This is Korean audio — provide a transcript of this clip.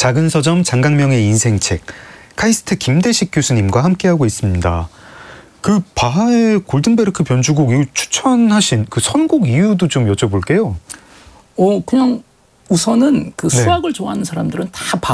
작은 서점 장강명의 인생책, 카이스트 김대식 교수님과 함께하고 있습니다. 그 바하의 골든베르크 변주곡 추천하신 그 선곡 이유도 좀 여쭤볼게요. 그냥 우선은 그 수학을 좋아하는 사람들은 다